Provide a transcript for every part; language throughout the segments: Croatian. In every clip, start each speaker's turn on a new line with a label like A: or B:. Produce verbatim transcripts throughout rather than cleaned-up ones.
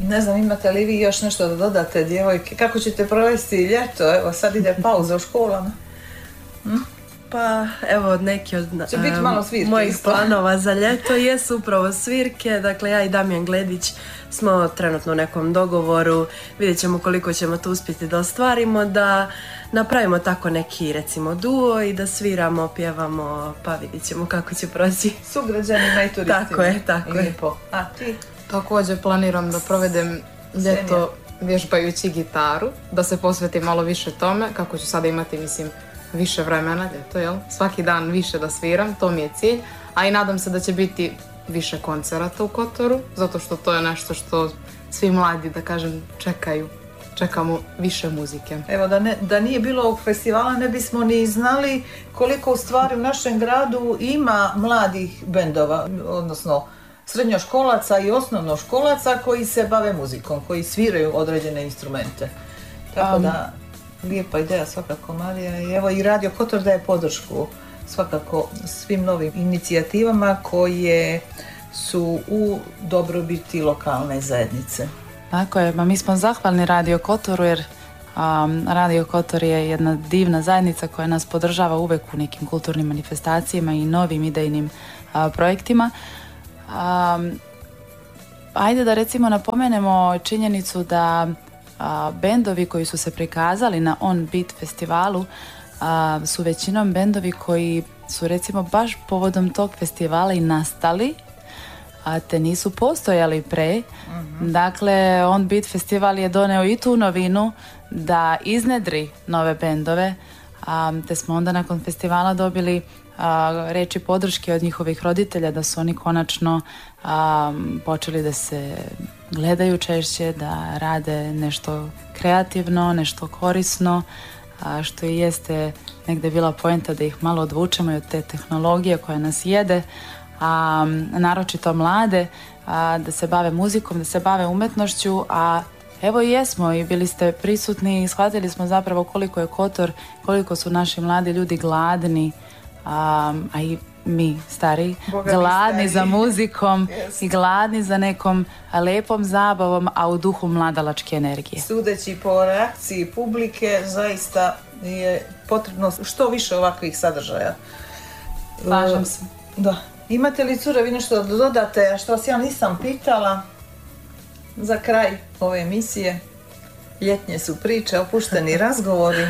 A: Ne znam, imate li vi još nešto da dodate, djevojke? Kako ćete provesti ljeto? Evo, sad ide pauza u školama. Hm?
B: Pa evo neki od um, mojih isto. planova za ljeto jesu upravo svirke. Dakle, ja i Damjan Gledić smo trenutno u nekom dogovoru. Vidjet ćemo koliko ćemo to uspjeti da ostvarimo, da napravimo tako neki recimo duo i da sviramo, pjevamo, pa vidjet ćemo kako će proći.
A: Sugrađanima i turistima.
B: Tako je, tako je.
A: A ti?
C: Također planiram da provedem ljeto vježbajući gitaru, da se posvetim malo više tome, kako ću sada imati, mislim, više vremena, ljeto, jel? Svaki dan više da sviram, to mi je cilj, a i nadam se da će biti više koncerata u Kotoru, zato što to je nešto što svi mladi, da kažem, čekaju. Čekamo više muzike.
A: Evo, da, ne, da nije bilo ovog festivala, ne bismo ni znali koliko u stvari u našem gradu ima mladih bendova, odnosno srednjoškolaca i osnovnoškolaca koji se bave muzikom, koji sviraju određene instrumente. Tako um. da, lijepa ideja svakako, Marija. I evo i Radio Kotor daje podršku svakako svim novim inicijativama koje su u dobrobiti lokalne zajednice.
D: Tako je, ma mi smo zahvalni Radio Kotoru jer um, Radio Kotor je jedna divna zajednica koja nas podržava uvek u nekim kulturnim manifestacijama i novim idejnim uh, projektima. Um, ajde da recimo napomenemo činjenicu da a, bendovi koji su se prikazali na On Beat festivalu a, su većinom bendovi koji su recimo baš povodom tog festivala i nastali, a te nisu postojali pre. Mm-hmm. Dakle, On Beat festival je doneo i tu novinu da iznedri nove bendove, a, te smo onda nakon festivala dobili a, reči podrške od njihovih roditelja da su oni konačno a, počeli da se gledaju češće, da rade nešto kreativno, nešto korisno, a, što i jeste negde bila poenta da ih malo odvučemo i od te tehnologije koja nas jede, a naročito mlade, a, da se bave muzikom, da se bave umetnošću, a evo i jesmo i bili ste prisutni i shvatili smo zapravo koliko je Kotor, koliko su naši mladi ljudi gladni, a, a i mi stari, Boga gladni stari. Za muzikom yes. i gladni za nekom lepom zabavom, a u duhu mladalačke energije.
A: Sudeći po reakciji publike, zaista je potrebno što više ovakvih sadržaja.
D: Slažem se.
A: Da. Imate li, cure, vi nešto da dodate, a što vas ja nisam pitala za kraj ove emisije? Ljetnje su priče, opušteni razgovori.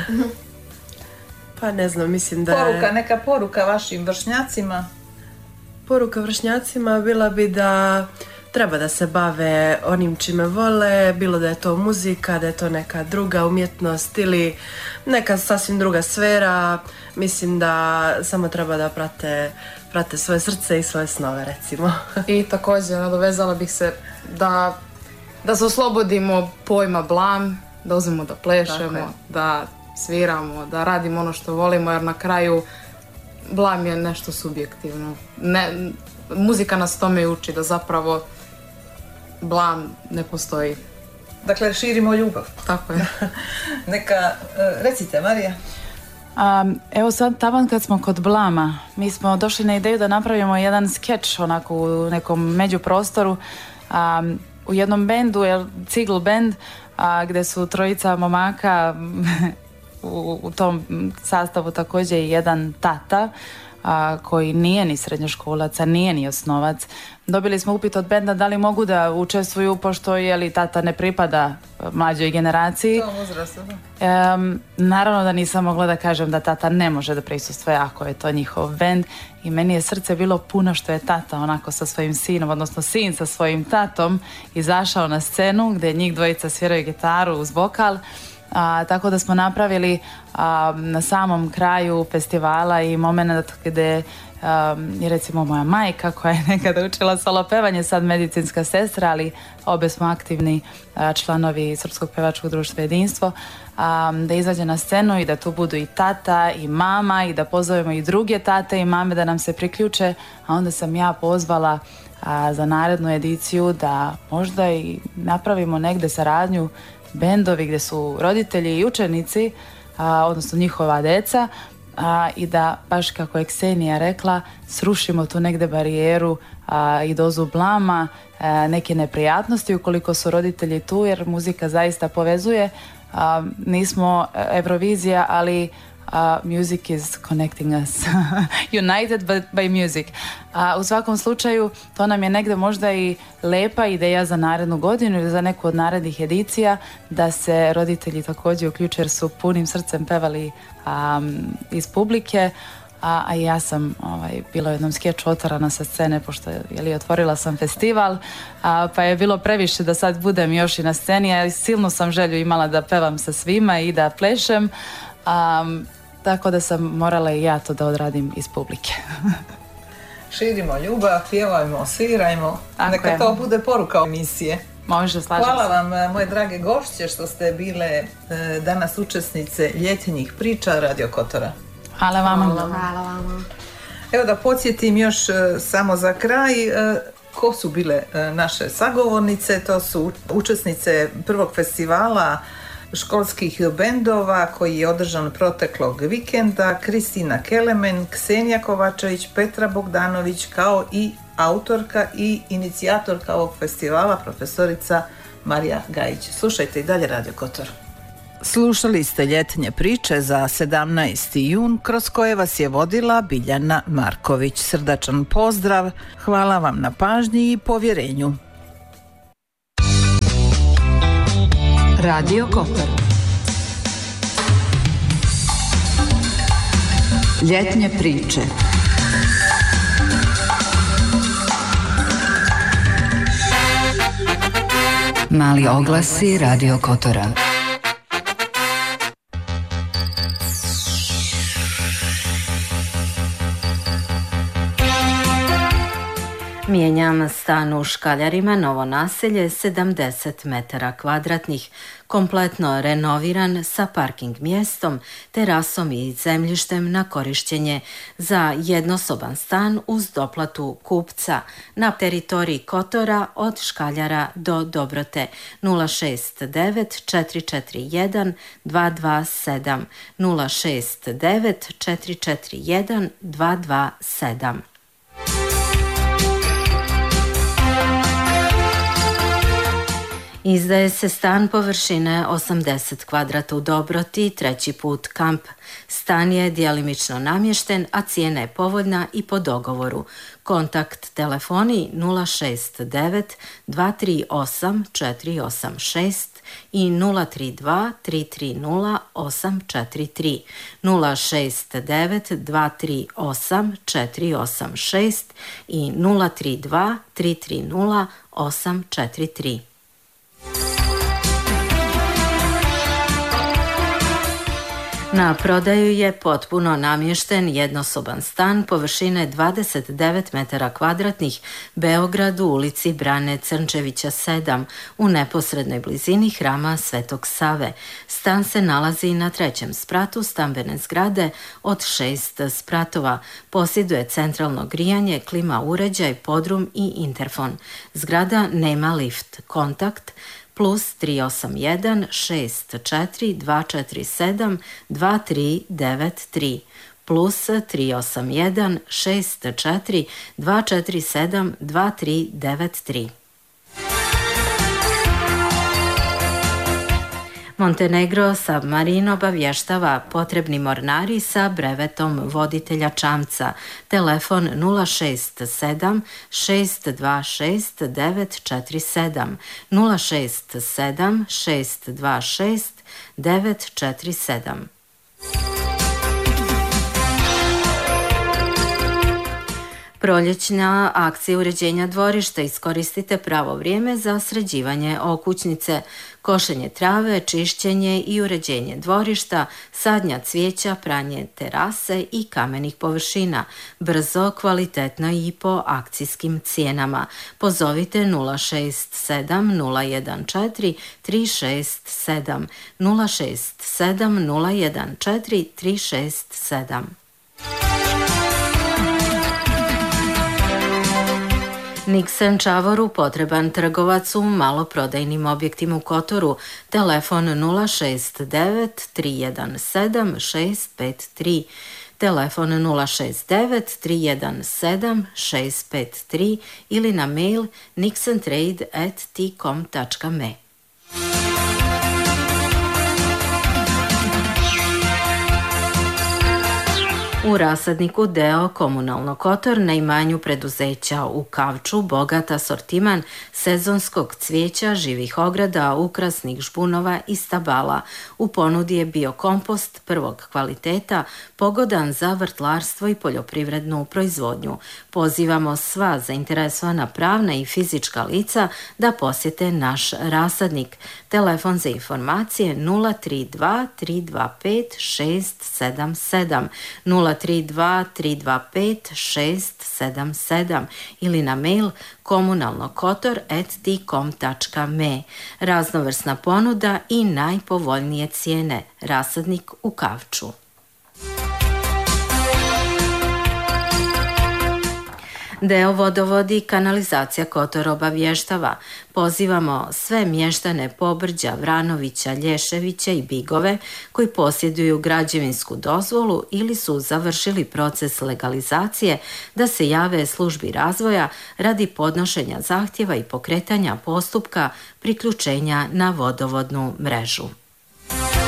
B: Pa ne znam, mislim da
A: Poruka, je... neka poruka vašim vršnjacima?
B: Poruka vršnjacima bila bi da treba da se bave onim čime vole, bilo da je to muzika, da je to neka druga umjetnost ili neka sasvim druga sfera. Mislim da samo treba da prate, prate svoje srce i svoje snove, recimo.
C: I također nadovezala bih se da, da se oslobodimo pojma blam, da uzmemo da plešemo, da sviramo, da radimo ono što volimo, jer na kraju blam je nešto subjektivno. Ne, muzika nas tome uči da zapravo blam ne postoji.
A: Dakle, širimo ljubav.
C: Tako je.
A: Neka, recite, Marija.
D: Um, evo sad, taman kad smo kod blama, mi smo došli na ideju da napravimo jedan skeč onako u nekom međuprostoru, um, u jednom bendu, Cigl band, a, gde su trojica momaka u, u tom sastavu također i jedan tata a, koji nije ni srednjoškolac, a nije ni osnovac. Dobili smo upit od benda da li mogu da učestvuju, pošto je li tata ne pripada mlađoj generaciji.
A: To uzrastu, da.
D: Um, naravno da nisam mogla da kažem da tata ne može da prisustvuje ako je to njihov bend, i meni je srce bilo puno što je tata onako sa svojim sinom, odnosno sin sa svojim tatom izašao na scenu gdje njih dvojica sviraju gitaru uz vokal. A, tako da smo napravili a, na samom kraju festivala i moment gdje Um, i recimo moja majka koja je nekada učila solo pevanje, sad medicinska sestra, ali obe smo aktivni uh, članovi Srpskog pevačkog društva Jedinstvo, um, da izađe na scenu i da tu budu i tata i mama i da pozovemo i druge tate i mame da nam se priključe, a onda sam ja pozvala uh, za narednu ediciju da možda i napravimo negde saradnju bendovi gdje su roditelji i učenici, uh, odnosno njihova deca, a, i da, baš kako je Ksenija rekla, srušimo tu negde barijeru a, i dozu blama, a, neke neprijatnosti ukoliko su roditelji tu, jer muzika zaista povezuje. A, nismo Eurovizija, ali Uh, music is connecting us. United but by music. Uh, u svakom slučaju, to nam je negde možda i lepa ideja za narednu godinu ili za neku od narednih edicija, da se roditelji također uključe, jer su punim srcem pevali um, iz publike. A, a ja sam ovaj, bila u jednom skeču otvorana sa scene, pošto jeli, otvorila sam festival, a, pa je bilo previše da sad budem još i na sceni, a silnu sam želju imala da pevam sa svima i da plešem. Um, tako da sam morala i ja to da odradim iz publike.
A: Širimo ljubav, pjevajmo, svirajmo. Tako neka je. To bude poruka emisije.
D: Može, slažem
A: Hvala
D: se.
A: vam, moje drage gošće, što ste bile e, danas učesnice ljetnjih priča Radio Kotora.
D: Hvala vama.
B: Hvala vama.
A: Evo da podsjetim još e, samo za kraj e, ko su bile e, naše sagovornice. To su učesnice prvog festivala školskih bendova koji je održan proteklog vikenda: Kristina Kelemen, Ksenija Kovačević, Petra Bogdanović, kao i autorka i inicijatorka ovog festivala profesorica Marija Gajić. Slušajte i dalje Radio Kotor. Slušali ste ljetnje priče za sedamnaesti jun, kroz koje vas je vodila Biljana Marković. Srdačan pozdrav, hvala vam na pažnji i povjerenju.
E: Radio Kotor. Ljetnje priče. Mali oglasi Radio Kotora.
F: Mijenjam stan u Škaljarima, Novo naselje, sedamdeset metara kvadratnih, kompletno renoviran sa parking mjestom, terasom i zemljištem na korišćenje za jednosoban stan uz doplatu kupca na teritoriji Kotora od Škaljara do Dobrote. Nula šest devet četiri četiri jedan dva dva sedam nula šest devet četiri četiri jedan dva dva sedam. Izdaje se stan površine osamdeset kvadrata u Dobroti, treći put kamp. Stan je djelimično namješten, a cijena je povoljna i po dogovoru. Kontakt telefoni nula šest devet dva tri osam četiri osam šest i nula tri dva tri tri nula osam četiri tri, nula šest devet dva tri osam četiri osam šest i nula tri dva tri tri nula osam četiri tri. Na prodaju je potpuno namješten jednosoban stan površine dvadeset devet metara kvadratnih, Beograd u ulici Brane Crnčevića sedam, u neposrednoj blizini hrama Svetog Save. Stan se nalazi na trećem spratu stambene zgrade od šest spratova. Posjeduje centralno grijanje, klima uređaj, podrum i interfon. Zgrada nema lift. Kontakt plus tri osam jedan šest četiri dva četiri sedam dva tri devet tri, plus tri osam jedan šest četiri dva četiri sedam dva tri devet tri. Montenegro Submarine obavještava potrebni mornari sa brevetom voditelja čamca. Telefon nula šest sedam šest dva šest devet četiri sedam, nula šest sedam šest dva šest devet četiri sedam. Proljećna akcija uređenja dvorišta. Iskoristite pravo vrijeme za sređivanje okućnice, košenje trave, čišćenje i uređenje dvorišta, sadnja cvijeća, pranje terase i kamenih površina. Brzo, kvalitetno i po akcijskim cijenama. Pozovite nula šest sedam nula jedan četiri tri šest sedam, nula šest sedam nula jedan četiri tri šest sedam. Niksen Čavoru potreban trgovac u maloprodajnim objektima u Kotoru. Telefon nula šest devet tri jedan sedam šest pet tri, telefon nula šest devet tri jedan sedam šest pet tri ili na mail nixontrade at tcom tačka me. U rasadniku deo Komunalno Kotor na imanju preduzeća u Kavču bogat asortiman sezonskog cvijeća, živih ograda, ukrasnih žbunova i stabala. U ponudi je biokompost prvog kvaliteta, pogodan za vrtlarstvo i poljoprivrednu proizvodnju. Pozivamo sva zainteresovana pravna i fizička lica da posjete naš rasadnik. Telefon za informacije nula tri dva tri dva pet šest sedam sedam, nula tri dva tri dva pet šest sedam sedam ili na mail komunalnokotor at tcom tačka me. Raznovrsna ponuda i najpovoljnije cijene. Rasadnik u Kavču. Deo vodovodi i kanalizacija Kotor obavještava. Pozivamo sve mještane Pobrđa, Vranovića, Lješevića i Bigove koji posjeduju građevinsku dozvolu ili su završili proces legalizacije da se jave službi razvoja radi podnošenja zahtjeva i pokretanja postupka priključenja na vodovodnu mrežu.